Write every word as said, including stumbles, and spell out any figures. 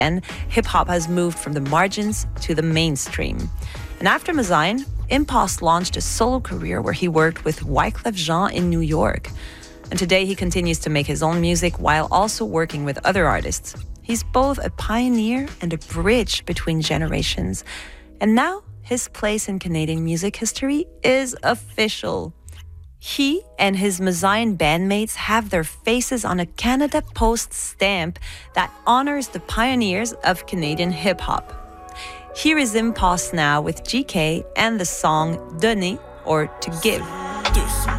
and hip-hop has moved from the margins to the mainstream. And after Masign, Impost launched a solo career where he worked with Wyclef Jean in New York. And today he continues to make his own music while also working with other artists. He's both a pioneer and a bridge between generations. And now his place in Canadian music history is official. He and his Masign bandmates have their faces on a Canada Post stamp that honors the pioneers of Canadian hip-hop. Here is Impost now with G K and the song Donner, or To Give.